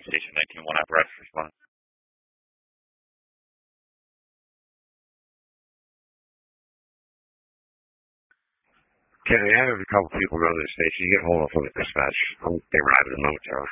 Station 19-1 apparatus respond. Kenny, I have a couple people go to the station. You get hold of them at dispatch. They arrive in a moment, Charlie.